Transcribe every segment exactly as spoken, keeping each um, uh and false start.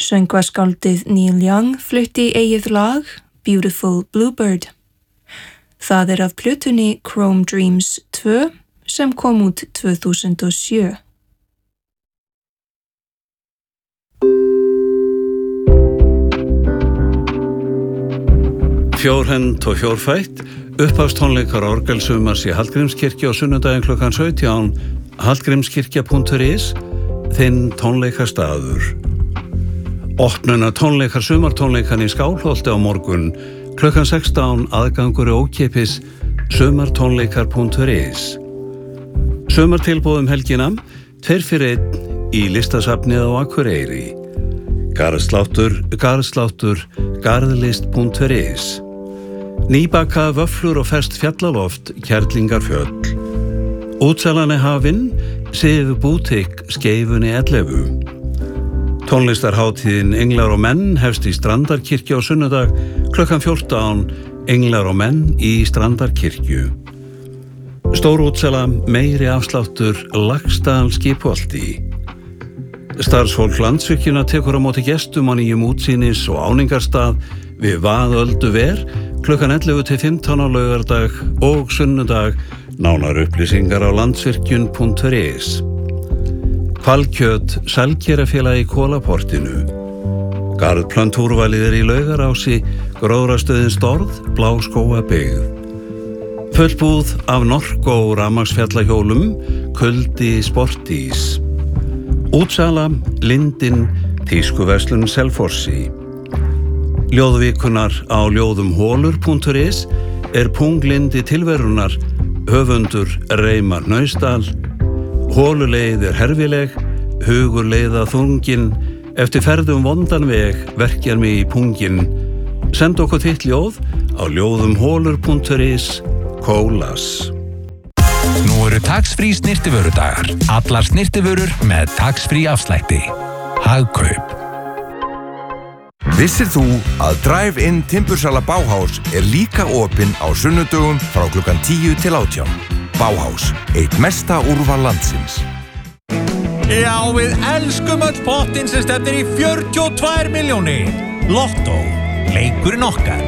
Söngvaskáldið Neil Young flutti eigið lag Beautiful Bluebird. Það er af plötunni Chrome Dreams tvö sem kom út tvö þúsund og sjö. Fjórhend og fjórfætt, upphafstónleikar orgelsumars í Hallgrímskirkju á sunnudaginn klukkan sautján, hallgrímskirkja punktur is, þinn tónleikastaður. Opnuna tónleikar sumartónleikan í Skálholti á morgun, klukkan sextán, aðgangur ókeypis, sumartónleikar punktur is. Sumartilboðum helgina, tveir fyrir einn í listasafnið á Akureyri. Garðsláttur, garðsláttur, garðlist punktur is. Nýbaka vöfflur og fest fjallaloft, Kerlingarfjöll. Útsalan er hafin, Sifu bútik, Skeifunni ellefu. Tónlistarhátíðin Englar og menn hefst í Strandarkirkju á sunnudag, klukkan fjórtán, Englar og menn í Strandarkirkju. Stór útsala, meiri afsláttur, Laxdal Skipholti. Starfsfólk Landsvirkjunar tekur á móti gestum á nýjum útsýnis og áningarstað við Vaðöldu ver, klukkan ellefu til fimmtán á laugardag og sunnudag, nánar upplýsingar á landsvirkjun punktur is. Hvalkjöt, Selkerafélagi í Kolaportinu. Garðplöntúrvalið er í Laugarási, Gróðrastöðin Storð, Bláskógabyggð. Fullbúð af Norko rafmagnsfjallahjólum, Kuldi Sportís. Útsala, Lindin, Tískuverslun Selfossi. Ljóðvíkunar á ljóðumholur punktur is er punglindi tilverunar, höfundur Reimar Nausdal. Hóluleið er herfileg, hugur leiða þungin, eftir ferðum vondan veg verkjar mig í pungin. Send okkur þitt ljóð á ljóðumholur punktur is, Kólas. Nú eru tax-free snyrtivörudagar. Allar snyrtivörur með tax-free afslætti. Hagkaup. Vissir þú að Drive-in timbursala Bauhaus er líka opinn á sunnudögum frá klukkan tíu til átján. Bauhaus, eitt mesta úrval landsins. Já, við elskum öll pottinn sem stefnir í fjörutíu og tvær milljónir. Lottó, leikurinn okkar.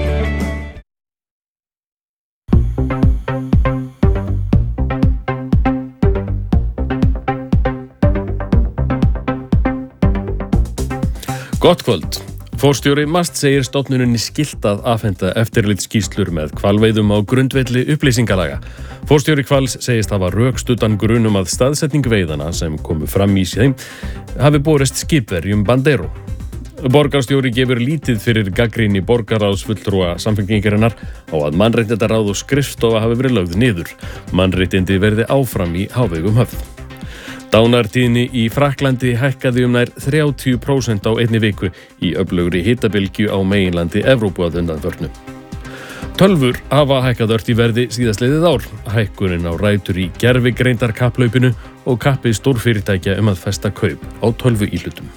Gott kvöld. Forstjóri MAST segir stofnuninni skylt að afhenda eftirlitsskýrslur með hvalveiðum á grundvelli upplýsingalaga. Forstjóri Hvals segist hafa rökstuddan grun um að staðsetning veiðana sem komu fram í þeim hafi borist skipverjum Bandero. Borgarstjóri gefur lítið fyrir gagnrýni borgarráðsfulltrúa Samfylkingarinnar á að mannréttindaráð og skrifstofa hafi verið lögð niður. Mannréttindi verði áfram í hávegum höfð. Dánartíðni í Frakklandi hækkaði um nær þrjátíu prósent á einni viku í öflugri hitabylgju á meginlandi Evrópu að undanförnu. Tölvur hafa hækkað ört í verði síðastliðið ár. Hækkunin á rætur í gervigreindarkapphlaupinu og kappi stórfyrirtækja um að festa kaup á tölvuíhlutum.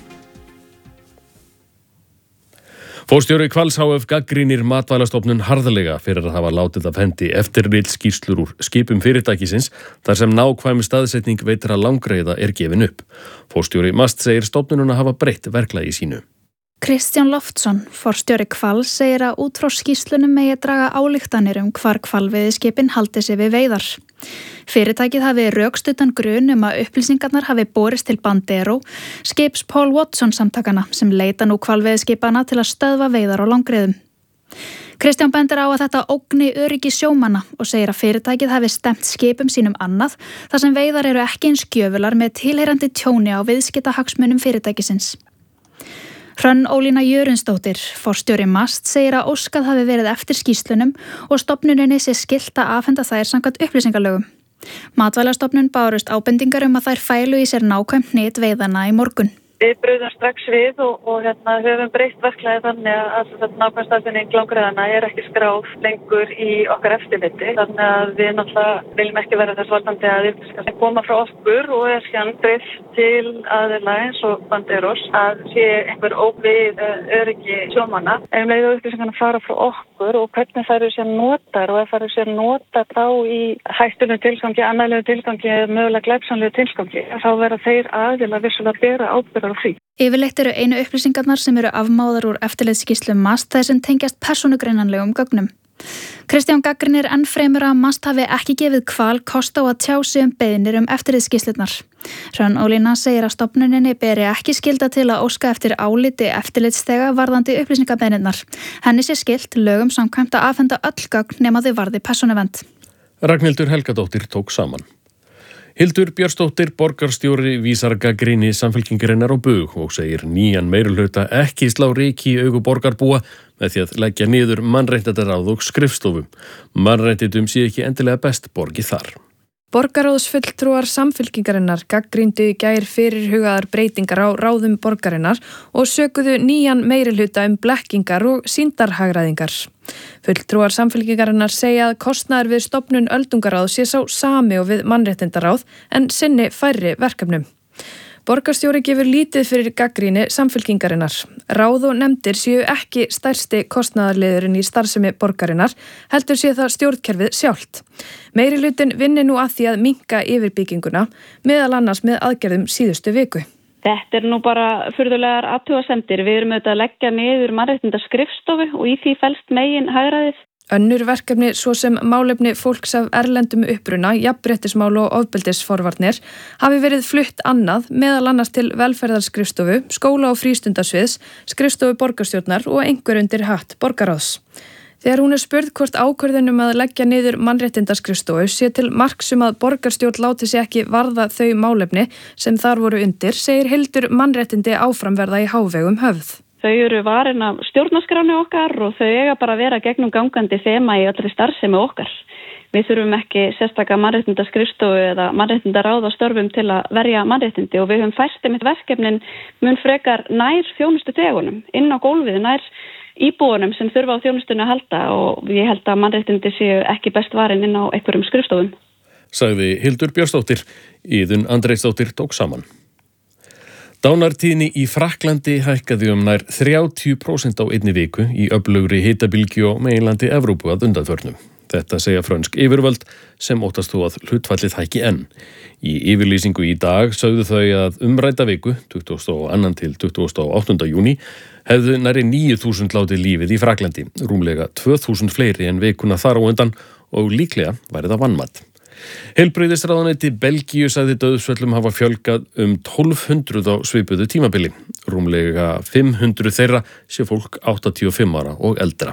Forstjóri Hvals H F gagnrýnir Matvælastofnun harðlega fyrir að hafa látið af hendi eftirlitsskýrslur úr skipum fyrirtækisins þar sem nákvæm staðsetning veitra langreyða er gefin upp. Forstjóri MAST segir stofnununa hafa breytt verklagi sínu. Kristján Loftsson, forstjóri Hvals, segir að út frá skýrslunum megi draga ályktanir um hvar hvalveiðiskipin haldi sig við veiðar. Fyrirtækið hafi rökstuddan grun um að upplýsingarnar hafi borist til Bandero, skips Paul Watson samtakana sem leita nú hvalveiðiskipana til að stöðva veiðar á langreiðum. Kristján bendir á að þetta ógni öryggi sjómanna og segir að fyrirtækið hafi stemt skipum sínum annað þar sem veiðar eru ekki eins gjöfular með tilheyrandi tjóni á viðskiptahagsmunum fyrirtækisins. Hrönn Ólína Jörunsdóttir, forstjóri MAST, segir að óskað hafi verið eftir skýrslunum og stofnuninni sé skylt að afhenda þær samkvæmt upplýsingalögum. Matvælastofnun bárust ábendingar um að þær fælu í sér nákvæmt hnit veiðana í morgun. Við brugðum strax við og, og hérna, höfum breytt verklagi þannig að þetta nákvæm staðsetning langreiðanna er ekki skráð lengur í okkar eftirliti. Þannig að við náttúrulega viljum ekki vera þess vartandi að upplýsingar sem koma frá okkur og er síðan dreift til aðila eins og Banderos að sé einhver óvið öryggi sjómanna. En um leið og upplýsingarna fara frá okkur og hvernig þær eru sér notar og ef þær eru sér notar þá í hættulegu tilgangi, annarlegu tilgangi eða mögulega glæpsamlegu tilgangi, þá verða þeir aðila vissulega bera ábyrgð á því. Yfirleitt eru einu upplýsingarnar sem eru afmáðar úr eftirlitsskýrslu MAST þær sem tengjast persónugreinanlegum gögnum. Kristján gagnrýnir enn fremur að MAST hafi ekki gefið Hval kost á að tjá sig um beiðnir um eftirlitsskýrslurnar. Hrönn Ólína segir að stofnuninni beri ekki skylda til að óska eftir áliti eftirlitsþega varðandi upplýsingabeiðnirnar. Henni sé skylt lögum samkvæmt að afhenda öll gögn nema þau varði persónuvernd. Ragnhildur Helgadóttir tók saman. Hildur Björnsdóttir, borgarstjóri, vísar gagnrýni Samfylkingarinnar á bug og segir nýjan meirihluta ekki slá ryki í augu borgarbúa með því að leggja niður mannréttindaráð og skrifstofu. Mannréttindum sé ekki endilega best borgið þar. Borgarráðsfulltrúar Samfylkingarinnar gagnrýndu í gær fyrirhugaðar breytingar á ráðum borgarinnar og sökuðu nýjan meirihluta um blekkingar og sýndarhagræðingar. Fulltrúar Samfylkingarinnar segja að kostnaður við stofnun öldungaráð sé sá sami og við mannréttindaráð en sinni færri verkefnum. Borgarstjóri gefur lítið fyrir gagnrýni Samfylkingarinnar. Ráð og nefndir séu ekki stærsti kostnaðarliðurinn í starfsemi borgarinnar, heldur sé það stjórnkerfið sjálft. Meirihlutinn vinni nú að því að minnka yfirbygginguna, meðal annars með aðgerðum síðustu viku. Þetta er nú bara furðulegar athugasemdir. Við erum auðvitað að leggja niður mannréttindaskrifstofu og í því felst megin hagræðið. Önnur verkefni svo sem málefni fólks af erlendum uppruna, jafnréttismál og ofbeldisforvarnir hafi verið flutt annað, meðal annars til velferðarskrifstofu, skóla- og frístundasviðs, skrifstofu borgarstjórnar og einhver undir hatt borgarráðs. Þegar hún er spurð hvort ákvörðunum að leggja niður mannréttindaskrifstofu sé til marks um að borgarstjórn láti sig ekki varða þau málefni sem þar voru undir, segir Hildur mannréttindi áframverða í hávegum höfð. Þau eru varin af stjórnarskráni okkar og þau eiga bara að vera gegnum gangandi þema í allri starfsemi okkar. Við þurfum ekki sérstaka mannréttindaskrifstofu eða mannréttindaráð á störfum til að verja mannréttindi og við höfum fært einmitt verkefnin mun frekar nær þjónustu tegunum, inn á gólfið, nær íbúunum sem þurfa á þjónustunni að halda og ég held að mannréttindi séu ekki best varin inn á einhverjum skrifstofum. Sagði Hildur Björnsdóttir. Íðunn Andreisdóttir tók saman. Dánartíðni í Frakklandi hækkaði um nær þrjátíu prósent á einni viku í öflugri hitabylgju á meginlandi Evrópu að undanförnum. Þetta segja frönsk yfirvöld sem óttast þó að hlutfallið hækki enn. Í yfirlýsingu í dag sögðu þau að umrædda viku, tuttugasta og annan til tuttugasta og áttunda júní, hefðu nærri níu þúsund látið lífið í Frakklandi, rúmlega tvö þúsund fleiri en vikuna þar á undan og líklega væri það vanmat. Heilbrigðisráðuneyti Belgíu sagði dauðsföllum hafa fjölgað um tólf hundruð á svipuðu tímabili. Rúmlega fimm hundruð þeirra sé fólk áttatíu og fimm ára og eldra.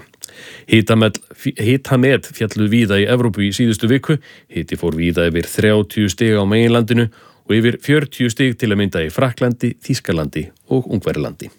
Hitamet fjallu víða í Evrópu í síðustu viku. Hiti fór víða yfir þrjátíu stig á meginlandinu og yfir fjörutíu stig til að mynda í Frakklandi, Þýskalandi og Ungverjalandi.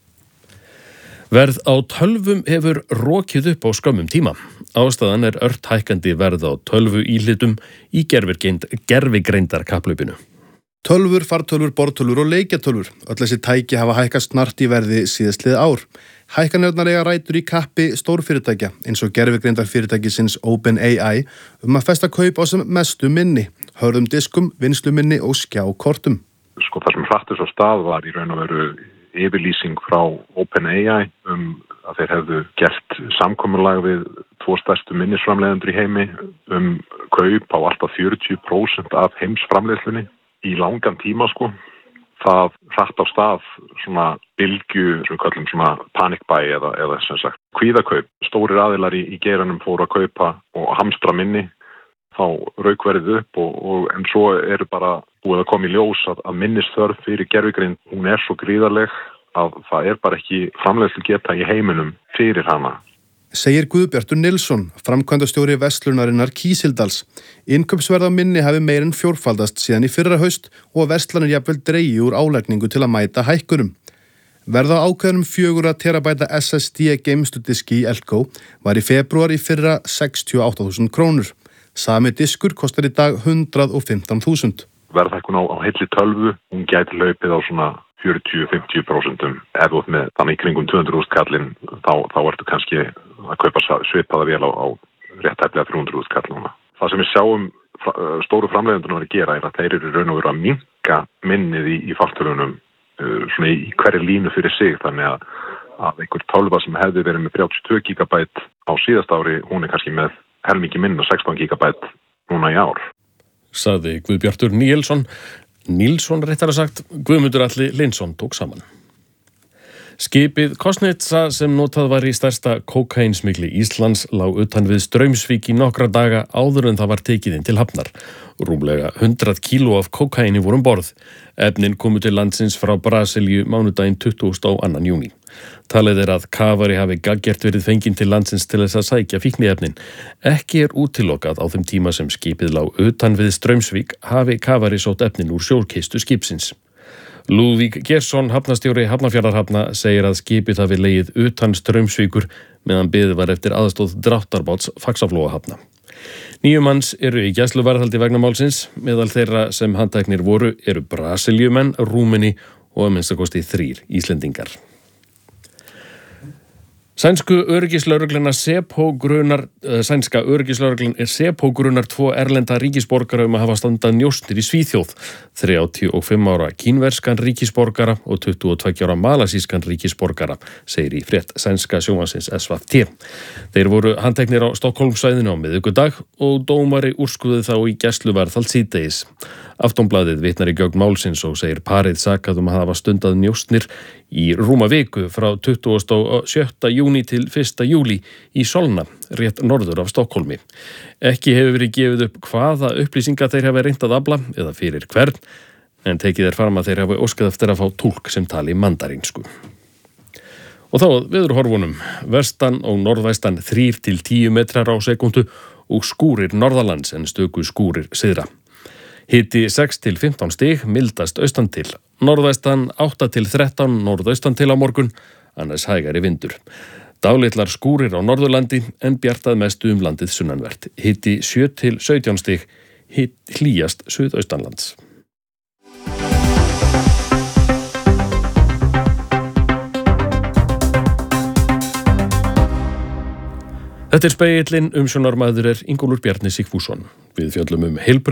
Verð á tölvum hefur rokið upp á skömmum tíma. Ástæðan er ört hækkandi verð á tölvu íhlitum í gervigreindarkapphlaupinu. Tölvur, fartölvur, bortölvur og leikjatölvur. Öll þessi tæki hafa hækkað snart í verði síðastlið ár. Hækkanirnar eiga rætur í kappi stórfyrirtækja eins og gervigreindarfyrirtækisins OpenAI um að festa kaup á sem mestu minni, hörðum diskum, vinnsluminni og skjákortum. Sko það sem hrattur svo stað var í raun og veru yfirlýsing frá OpenAI um að þeir hefðu gert samkomulag við tvo stærstu minnisframleiðendur í heimi um kaup á alltaf fjörutíu prósent af heimsframleiðslunni í langan tíma sko. Það hratt á stað svona bylgju sem við kallum svona panic buy eða, eða sem sagt kvíðakaup. Stórir aðilar í, í geiranum fóru að kaupa og hamstra minni, þá rauk verið upp og, og en svo eru bara búið að koma í ljós að, að minnisþörf fyrir gervigreind, hún er svo gríðarleg að það er bara ekki framleiðslu geta í heiminum fyrir hana. Segir Guðbjartur Nilsson, framkvæmdastjóri verslunarinnar Kísildals. Innkaupsverð á minni hafi meir en fjórfaldast síðan í fyrra haust og verslanir jafnvel dregi úr álagningu til að mæta hækkunum. Verð á ákveðnum fjögurra terabæta S S D geymsludiski í Elko var í febrúar í fyrra sextíu og átta þúsund krónur. Sami diskur kostar í dag hundrað og fimmtán þúsund. Verðhækkun á, á heilli tölvu, hún gæti hlaupið á svona fjörutíu til fimmtíu prósent ef þú ert með þannig í kringum tvö hundruð þúsund kallinn þá, þá ertu kannski að kaupa svipaða vél á, á rétt hæflega þrjú hundruð þúsund kall núna. Það sem við sjáum stóru framleiðendurna að gera er að þeir eru raun og veru að minnka minnið í, í fartölvunum svona í hverju línu fyrir sig þannig að, að einhver tölva sem hefði verið með þrjátíu og tvö gigabæt á síðast ári, hún er kannski með helmingi minn og sextán gigabæt núna í ár. Sagði Guðbjartur Níelsson. Nílsson réttara sagt, Guðmundur Atli Linsson tók saman. Skipið Kosnitsa sem notað var í stærsta kókainsmygli Íslands lá utan við Straumsvík í nokkra daga áður en það var tekið inn til hafnar. Rúmlega hundrað kíló af kókaini voru um borð. Efnin komu til landsins frá Brasilíu mánudaginn tuttugasta og annan júní. Talið er að kafari hafi gaggjert verið fenginn til landsins til þess að sækja fíkniefnin. Ekki er útilokað á þeim tíma sem skipið lá utan við Straumsvík hafi kafari sótt efnin úr sjókistu skipsins. Lúðvík Geirsson, hafnastjóri Hafnarfjarðarhafna, segir að skipið hafi legið utan Straumsvíkur meðan beðið var eftir aðstóð dráttarbáts Faxaflóahafna. Níu manns eru í gæsluvarðhaldi vegna málsins, meðal þeirra sem handteknir voru eru Brasilíumenn, Rúmeni og að minnsta kosti þrír Íslendingar. Sænsku öryggislögregluna Seppo grunar, sænska öryggislögreglan Seppo grunar tvo erlenda ríkisborgara um að hafa standað njósnir í Svíþjóð, þrjátíu og fimm ára kínverskan ríkisborgara og tuttugu og tveggja ára malasískan ríkisborgara, segir í frétt sænska sjónvarpsins S V T. Þeir voru handteknir á Stokkólmssvæðinu á miðvikudag og dómari úrskurði þá í gæsluvarðhald síðdegis. Aftonblaðið vitnar í gögn málsins og segir parið sakað um að hafa stundað njósnir í rúma viku frá tuttugasta og sjötta júní til fyrsta júlí í Solna, rétt norður af Stokkhólmi. Ekki hefur verið gefið upp hvaða upplýsingar þeir hafa reynt að afla eða fyrir hvern, en tekið er fram að þeir hafa óskað eftir að fá túlk sem tali mandarinsku. Og þá að veðurhorfunum, vestan og norðvestan þrír til tíu metrar á sekúndu og skúrir norðalands en stöku skúrir syðra. Hiti sex til fimmtán stig, mildast austan til. Norðvestan átta til þrettán, norðaustan til á morgun, annars hægari vindur. Dálitlar skúrir á Norðurlandi en bjartað mestu um landið sunnanvert. Hiti sjö til sautján stig, hit hlýjast suðaustanlands. Þetta er spegillinn, umsjónarmaður er Ingólfur Bjarni Sigfússon. Við fjöllum um heilbrigði